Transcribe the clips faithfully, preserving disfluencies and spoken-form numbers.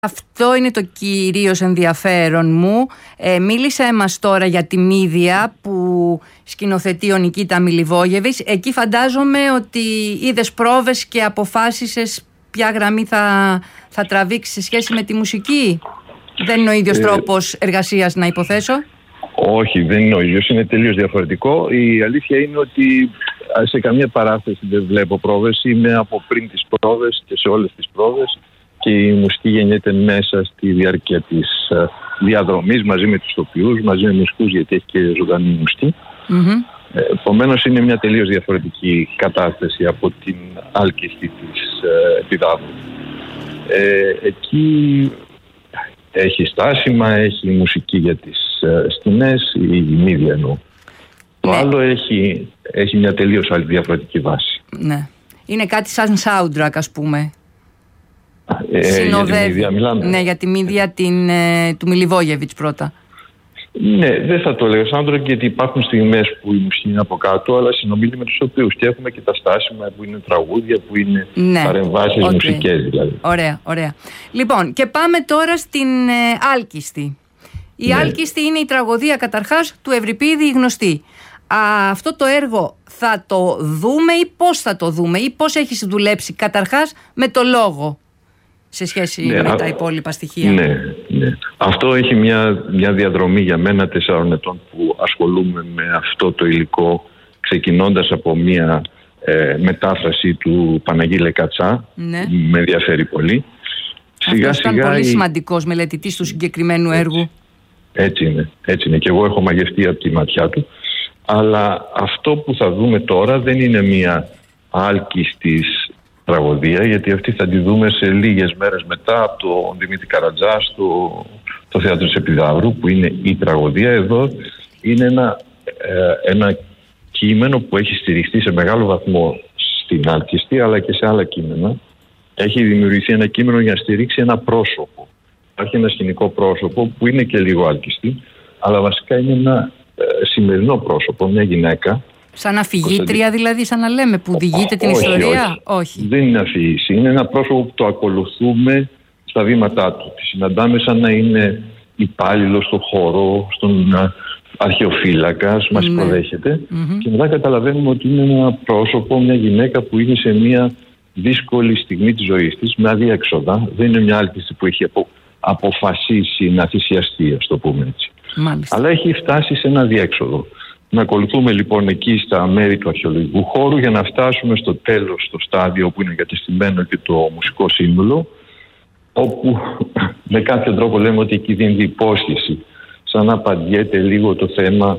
Αυτό είναι το κυρίως ενδιαφέρον μου. Ε, μίλησε μας τώρα για τη Μύδια που σκηνοθετεί ο Νικίτα Μιλιβόγεβιτς. Εκεί φαντάζομαι ότι είδες πρόβες και αποφάσισες ποια γραμμή θα, θα τραβήξει σε σχέση με τη μουσική. Δεν είναι ο ίδιος ε, τρόπος εργασίας, να υποθέσω. Όχι, δεν είναι ο ίδιος, είναι τελείως διαφορετικό. Η αλήθεια είναι ότι σε καμία παράσταση δεν βλέπω πρόβες. Είμαι από πριν τις πρόβες και σε όλες τις πρόβες. Και η μουσική γεννιέται μέσα στη διάρκεια της διαδρομής μαζί με τους τοπιούς, μαζί με μουσικούς, γιατί έχει και ζωντανή μουσική. Mm-hmm. Επομένως είναι μια τελείως διαφορετική κατάσταση από την άλκηστη της ε, Επιδαύρου. Ε, εκεί έχει στάσιμα, έχει μουσική για τις ε, σκηνές, η Μύδια εννοώ. Το ναι. άλλο έχει, έχει μια τελείως άλλη διαφορετική βάση. Ναι. Είναι κάτι σαν soundtrack, ας πούμε. Ε, Συνοδεύει. Για τη Μύδια, ναι, για τη Μύδια την, ε, του Μιλιβόγεβιτς πρώτα. Ναι, δεν θα το έλεγα soundtrack, γιατί υπάρχουν στιγμές που η μουσική είναι από κάτω, αλλά συνομιλεί με τους οποίους και έχουμε και τα στάσιμα που είναι τραγούδια, που είναι ναι. παρεμβάσεις okay. μουσικές δηλαδή. Ωραία, ωραία. Λοιπόν, και πάμε τώρα στην ε, Άλκιστη. Η ναι. Άλκιστη είναι η τραγωδία καταρχάς του Ευρυπίδη η γνωστή. Α, αυτό το έργο θα το δούμε ή πώς θα το δούμε ή πώς έχεις δουλέψει καταρχάς με το λόγο σε σχέση ναι, με α... τα υπόλοιπα στοιχεία. Ναι, ναι. Αυτό έχει μια, μια διαδρομή για μένα τεσσάρων ετών που ασχολούμαι με αυτό το υλικό, ξεκινώντας από μια ε, μετάφραση του Παναγί Λεκατσά. Ναι. Με ενδιαφέρει πολύ. Σιγά, Αυτός ήταν σιγά, πολύ η... σημαντικός μελετητής του συγκεκριμένου έτσι, έργου. Έτσι είναι, έτσι είναι. Και εγώ έχω μαγευτεί από τη ματιά του. Αλλά αυτό που θα δούμε τώρα δεν είναι μια άλκιστης τραγωδία, γιατί αυτή θα τη δούμε σε λίγες μέρες μετά από τον Δημήτρη Καρατζά στο το Θέατρο της Επιδαύρου, που είναι η τραγωδία. Εδώ είναι ένα, ε, ένα κείμενο που έχει στηριχθεί σε μεγάλο βαθμό στην άλκιστη, αλλά και σε άλλα κείμενα. Έχει δημιουργηθεί ένα κείμενο για να στηρίξει ένα πρόσωπο. Υπάρχει ένα σκηνικό πρόσωπο που είναι και λίγο άλκιστη, αλλά βασικά είναι ένα ε, σημερινό πρόσωπο, μια γυναίκα. Σαν αφηγήτρια δηλαδή, σαν να λέμε, που διηγείται την όχι, ιστορία. Όχι. όχι. Δεν είναι αφήγηση. Είναι ένα πρόσωπο που το ακολουθούμε στα βήματά του. Τη συναντάμε σαν να είναι υπάλληλο στον χώρο, στον αρχαιοφύλακας, μας ναι. υποδέχεται. Mm-hmm. Και μετά καταλαβαίνουμε ότι είναι ένα πρόσωπο, μια γυναίκα που είναι σε μια δύσκολη στιγμή της ζωής της, με αδιέξοδα. Δεν είναι μια άλκιστη που έχει απο, αποφασίσει να θυσιαστεί, ας το πούμε έτσι. Μάλιστα. Αλλά έχει φτάσει σε ένα αδιέξοδο. Να ακολουθούμε λοιπόν εκεί στα μέρη του αρχαιολογικού χώρου για να φτάσουμε στο τέλος, στο στάδιο που είναι εγκατεστημένο και το μουσικό σύνολο, όπου με κάποιο τρόπο λέμε ότι εκεί δίνει υπόσχεση, σαν να απαντιέται λίγο το θέμα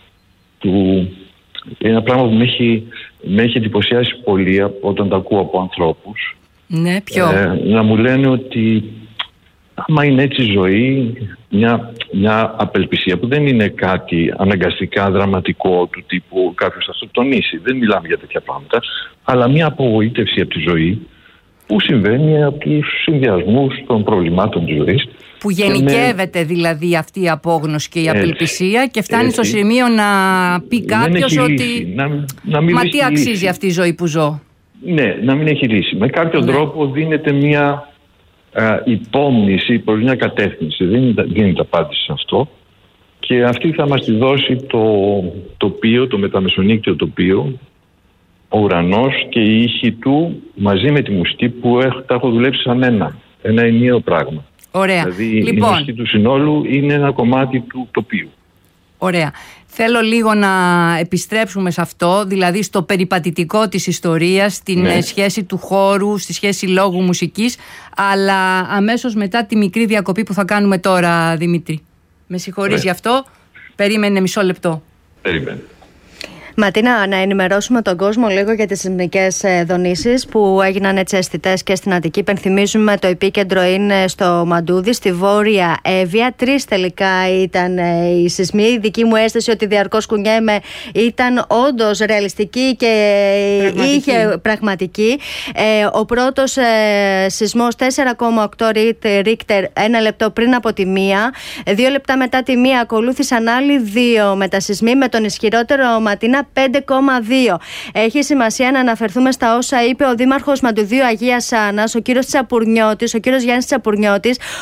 του... Ένα πράγμα που με έχει, με έχει εντυπωσιάσει πολύ όταν τα ακούω από ανθρώπους. Ναι, ποιο? Ε, να μου λένε ότι άμα είναι έτσι η ζωή, μια, μια απελπισία που δεν είναι κάτι αναγκαστικά δραματικό του τύπου κάποιος θα το τονίσει, δεν μιλάμε για τέτοια πράγματα, αλλά μια απογοήτευση από τη ζωή που συμβαίνει από τους συνδυασμούς των προβλημάτων της ζωής. Που γενικεύεται με... δηλαδή αυτή η απόγνωση και η έτσι, απελπισία και φτάνει έτσι, στο σημείο να πει κάποιος ότι να, να μην μα τι αξίζει λύση. Αυτή η ζωή που ζω. Ναι, να μην έχει λύση. Με κάποιο ναι. τρόπο δίνεται μια α, υπόμνηση προς μια κατεύθυνση. Δεν δίνεται απάντηση σε αυτό. Και αυτή θα μας τη δώσει το τοπίο, το μεταμεσονύκτιο τοπίο, ο ουρανός και η ήχη του μαζί με τη μουσική που έχω, τα έχω δουλέψει σαν ένα. Ένα ενιαίο πράγμα. Ωραία. Δηλαδή λοιπόν, η μουσική του συνόλου είναι ένα κομμάτι του τοπίου. Ωραία. Θέλω λίγο να επιστρέψουμε σε αυτό, δηλαδή στο περιπατητικό της ιστορίας, στην ναι. σχέση του χώρου, στη σχέση λόγου μουσικής, αλλά αμέσως μετά τη μικρή διακοπή που θα κάνουμε τώρα, Δημήτρη. Με συγχωρείς γι' αυτό. Περίμενε μισό λεπτό. Περίμενε. Ματίνα, να ενημερώσουμε τον κόσμο λίγο για τις σεισμικές δονήσεις που έγιναν έτσι αισθητές και στην Αττική. Υπενθυμίζουμε, το επίκεντρο είναι στο Μαντούδι, στη Βόρεια Εύβοια. Τρεις τελικά ήταν οι σεισμοί. Η δική μου αίσθηση ότι διαρκώς κουνιέμαι ήταν όντως ρεαλιστική και πραγματική. είχε πραγματική. Ε, ο πρώτος ε, σεισμός τέσσερα κόμμα οκτώ Ρίκτερ, ένα λεπτό πριν από τη μία. Δύο λεπτά μετά τη μία ακολούθησαν άλλοι δύο μετασεισμοί, με τον ισχυρότερο, Ματίνα, τριάντα πέντε κόμμα δύο. Έχει σημασία να αναφερθούμε στα όσα είπε ο Δήμαρχος Μαντουδίου Αγίας Άννας, ο κύριος Τσαπουρνιώτης, ο κύριος Γιάννης Τσαπουρνιώτης,